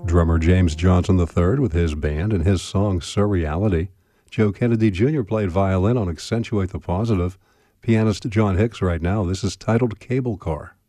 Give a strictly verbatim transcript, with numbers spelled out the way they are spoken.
Drummer James Johnson the third with his band and his song Surreality. Joe Kennedy Junior played violin on Accentuate the Positive. Pianist John Hicks right now. This is titled Cable Car.